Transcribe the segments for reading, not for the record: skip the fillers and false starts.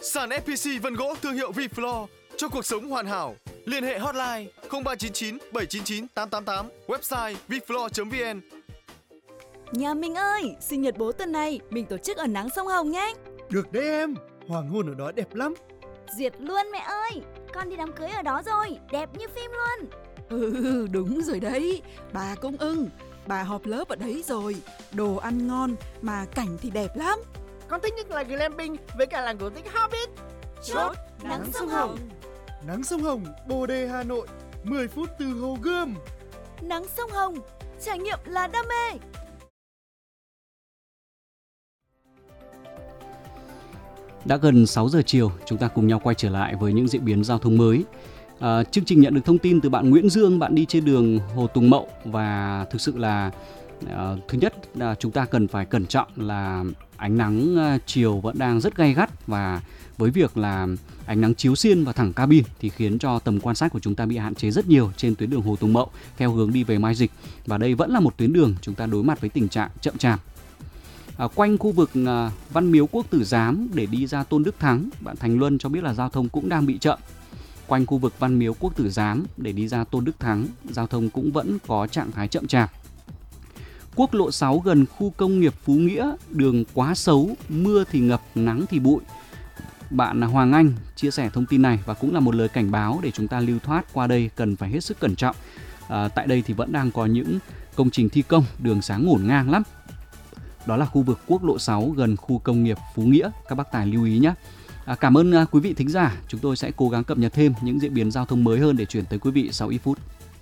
Sàn FPC vân gỗ thương hiệu Viflo cho cuộc sống hoàn hảo. Liên hệ hotline 0399 799 888, website viflo.vn. Nhà mình ơi, sinh nhật bố tuần này mình tổ chức ở nắng sông Hồng nhé. Được đấy em, hoàng hôn ở đó đẹp lắm. Duyệt luôn mẹ ơi, con đi đám cưới ở đó rồi, đẹp như phim luôn. Đúng rồi đấy, bà cũng ưng. Bà họp lớp ở đấy rồi, đồ ăn ngon mà cảnh thì đẹp lắm. Con thích nhất là glamping với cả làng cổ tích Hobbit. Chốt nắng sông Hồng. Nắng sông Hồng, Bồ Đề, Hà Nội, 10 phút từ Hồ Gươm. Nắng sông Hồng, trải nghiệm là đam mê. Đã gần 6 giờ chiều, chúng ta cùng nhau quay trở lại với những diễn biến giao thông mới. Chương trình nhận được thông tin từ bạn Nguyễn Dương, bạn đi trên đường Hồ Tùng Mậu và thực sự là thứ nhất là chúng ta cần phải cẩn trọng là ánh nắng chiều vẫn đang rất gay gắt, và với việc là ánh nắng chiếu xiên vào thẳng cabin thì khiến cho tầm quan sát của chúng ta bị hạn chế rất nhiều trên tuyến đường Hồ Tùng Mậu theo hướng đi về Mai Dịch, và đây vẫn là một tuyến đường chúng ta đối mặt với tình trạng chậm chạp. Quanh khu vực Văn Miếu Quốc Tử Giám để đi ra Tôn Đức Thắng, bạn Thành Luân cho biết là giao thông cũng đang bị chậm. Quanh khu vực Văn Miếu Quốc Tử Giám để đi ra Tôn Đức Thắng, giao thông cũng vẫn có trạng thái chậm chạp. Quốc lộ 6 gần khu công nghiệp Phú Nghĩa, đường quá xấu, mưa thì ngập, nắng thì bụi. Bạn Hoàng Anh chia sẻ thông tin này và cũng là một lời cảnh báo để chúng ta lưu thoát qua đây cần phải hết sức cẩn trọng. Tại đây thì vẫn đang có những công trình thi công, đường xá ngổn ngang lắm. Đó là khu vực quốc lộ 6 gần khu công nghiệp Phú Nghĩa, các bác tài lưu ý nhé. Cảm ơn quý vị thính giả, chúng tôi sẽ cố gắng cập nhật thêm những diễn biến giao thông mới hơn để chuyển tới quý vị sau ít phút.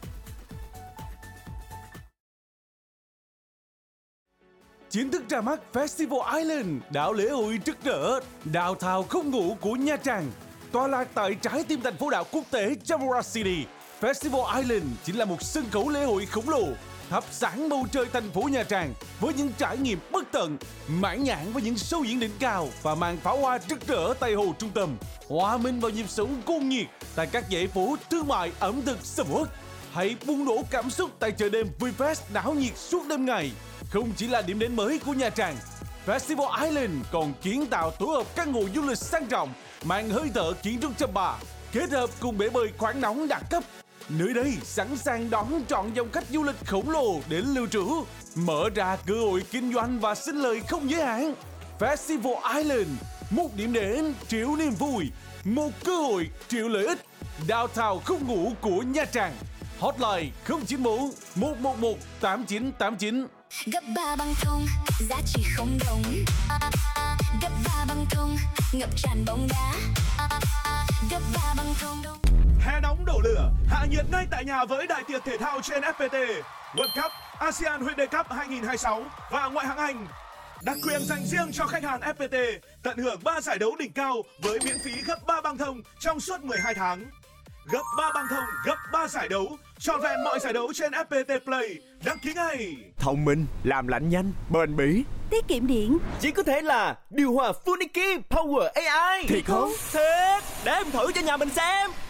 Chính thức ra mắt Festival Island, đảo lễ hội rực rỡ, đào thào không ngủ của Nha Trang. Tọa lạc tại trái tim thành phố đảo quốc tế Jamura City, Festival Island chính là một sân khấu lễ hội khổng lồ, thắp sáng bầu trời thành phố Nha Trang với những trải nghiệm bất tận, mãn nhãn với những show diễn đỉnh cao và màn pháo hoa rực rỡ tại hồ trung tâm, hòa mình vào nhịp sống cuồng nhiệt tại các dãy phố thương mại ẩm thực sầm uất. Hãy bùng nổ cảm xúc tại chợ đêm VinFast náo nhiệt suốt đêm ngày. Không chỉ là điểm đến mới của Nha Trang, Festival Island còn kiến tạo tổ hợp căn hộ du lịch sang trọng, mang hơi thở kiến trúc chăm bà, kết hợp cùng bể bơi khoáng nóng đẳng cấp. Nơi đây sẵn sàng đón trọn dòng khách du lịch khổng lồ đến lưu trú, mở ra cơ hội kinh doanh và sinh lời không giới hạn. Festival Island, một điểm đến triệu niềm vui, một cơ hội triệu lợi ích. Downtown không ngủ của Nha Trang. Hotline 094 111 8989. Gấp 3 băng thông, giá trị không đồng. Gấp 3 băng thông, ngập tràn bóng đá. Gấp 3 băng thông đồng. Hè nóng đổ lửa, hạ nhiệt ngay tại nhà với đại tiệc thể thao trên FPT, World Cup, ASEAN Huyết Day Cup 2026 và ngoại hạng Anh. Đặc quyền dành riêng cho khách hàng FPT, tận hưởng 3 giải đấu đỉnh cao với miễn phí gấp 3 băng thông trong suốt 12 tháng. Gấp 3 băng thông, gấp 3 giải đấu, trọn vẹn mọi giải đấu trên FPT Play. Đăng ký ngay. Thông minh, làm lạnh nhanh, bền bỉ, tiết kiệm điện. chỉ có thể là điều hòa Funiki Power AI. Thiệt không? Thiệt, để em thử cho nhà mình xem.